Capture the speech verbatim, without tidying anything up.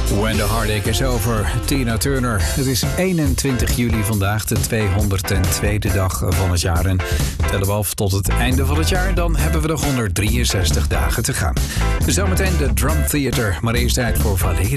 When the Heartache is over, Tina Turner. Het is eenentwintig juli vandaag, de tweehonderdtweede dag van het jaar. En tellen we af tot het einde van het jaar, dan hebben we nog honderddrieënzestig dagen te gaan. Zometeen de Drum Theater, maar eerst tijd voor Valerie.